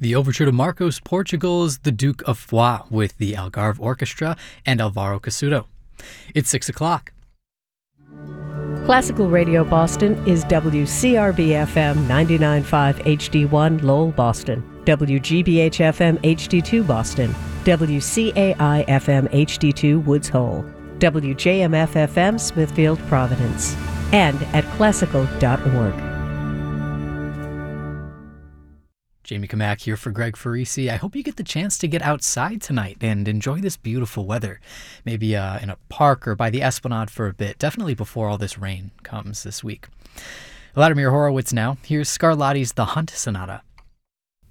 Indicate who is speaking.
Speaker 1: The overture to Marcos Portugal's The Duke of Foix with the Algarve Orchestra and Alvaro Casuto. It's 6 o'clock.
Speaker 2: Classical Radio Boston is WCRB-FM 99.5 HD1 Lowell, Boston, WGBH-FM HD2 Boston, WCAI-FM HD2 Woods Hole, WJMF-FM Smithfield, Providence, and at classical.org.
Speaker 1: Jamie Kamak here for Greg Farisi. I hope you get the chance to get outside tonight and enjoy this beautiful weather. Maybe in a park or by the Esplanade for a bit. Definitely before all this rain comes this week. Vladimir Horowitz now. Here's Scarlatti's The Hunt Sonata.